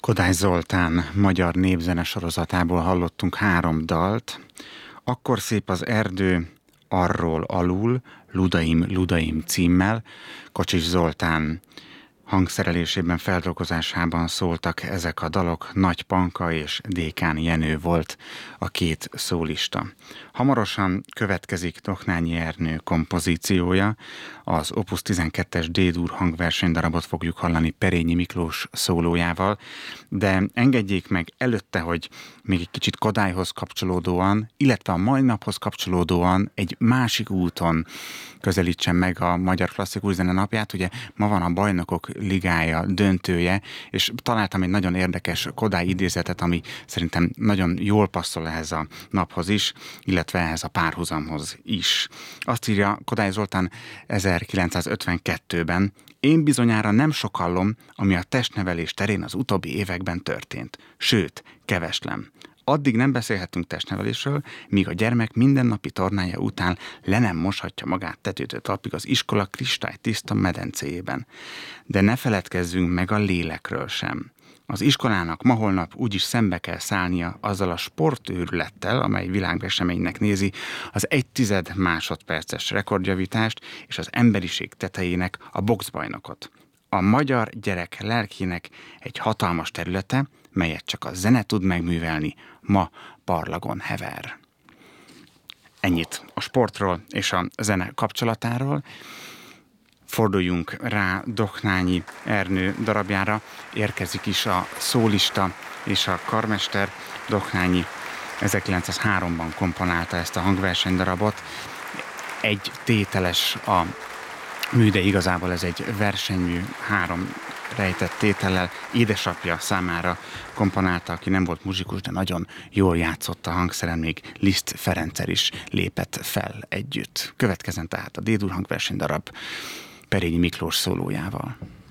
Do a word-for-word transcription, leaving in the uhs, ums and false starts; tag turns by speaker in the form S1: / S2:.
S1: Kodály Zoltán magyar népzene sorozatából hallottunk három dalt. Akkor szép az erdő, arról alul, Ludaim, Ludaim címmel. Kocsis Zoltán hangszerelésében, feldolgozásában szóltak ezek a dalok. Nagy Panka és Dékán Jenő volt a két szólista. Hamarosan következik Doknányi Ernő kompozíciója, az Opus tizenkettes D-dur hangversenydarabot fogjuk hallani Perényi Miklós szólójával, de engedjék meg előtte, hogy még egy kicsit Kodályhoz kapcsolódóan, illetve a mai naphoz kapcsolódóan egy másik úton közelítsen meg a Magyar Klasszikus Zene napját. Ugye ma van a Bajnokok Ligája döntője, és találtam egy nagyon érdekes Kodály idézetet, ami szerintem nagyon jól passzol ehhez a naphoz is, illetve ehhez a párhuzamhoz is. Azt írja Kodály Zoltán ezerkilencszázötvenkettőben: én bizonyára nem sokallom, ami a testnevelés terén az utóbbi években történt. Sőt, keveslem. Addig nem beszélhetünk testnevelésről, míg a gyermek mindennapi tornája után le nem moshatja magát tetőtől talpig az iskola kristálytiszta medencéjében. De ne feledkezzünk meg a lélekről sem. Az iskolának ma-holnap úgyis szembe kell szállnia azzal a sportőrülettel, amely világeseménynek nézi az egy tized másodperces rekordjavítást és az emberiség tetejének a boxbajnokot. A magyar gyerek lelkének egy hatalmas területe, melyet csak a zene tud megművelni, ma parlagon hever. Ennyit a sportról és a zene kapcsolatáról. Forduljunk rá Doknányi Ernő darabjára. Érkezik is a szólista és a karmester. Doknányi ezerkilencszázháromban komponálta ezt a hangversenydarabot. Egy tételes a mű, de igazából ez egy versenymű, három rejtett tétellel. Édesapja számára komponálta, aki nem volt muzsikus, de nagyon jól játszott a hangszeren, még Liszt Ferenccel is lépett fel együtt. Következzen tehát a D-dur hangversenydarab Perényi Miklós szólójával.